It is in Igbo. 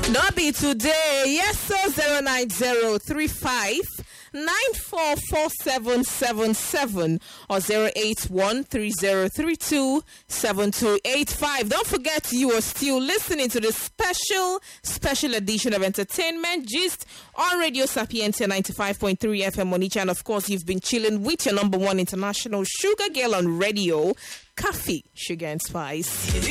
Not be today. Yes, so 09035944777 or 08130327285. Don't forget you are still listening to the special edition of Entertainment Gist on Radio Sapientia 95.3 FM Onitsha. And of course, you've been chilling with your number one international sugar girl on radio, Coffee, Sugar and Spice.